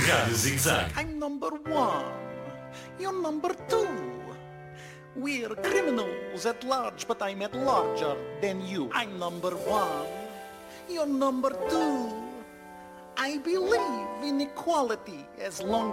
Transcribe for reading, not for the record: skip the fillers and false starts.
Rádio Zig Zag. I'm number one. You're number two. We're criminals at large, but I'm at larger than you. I'm number one. You're number two. I believe in equality as long